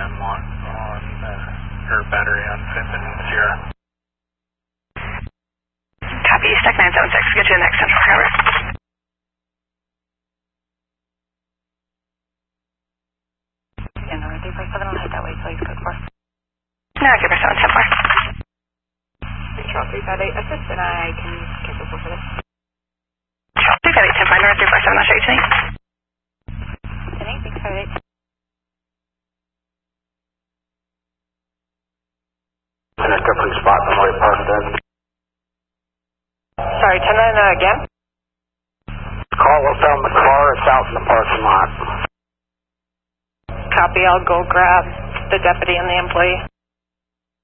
or battery on 5th and Sierra. Copy, Stack 976, get you the next central tower. And number 347, I'll head that way till he's code 4. No, 347, 10 4. Control 358, assist, and I can cancel for this. Control 358, 10 4, number 347, I'll show you tonight. Tonight, 658. In a different spot than where we parked in. Sorry, 10 again? Call, we found the car, it's out in the parking lot. Copy, I'll go grab the deputy and the employee.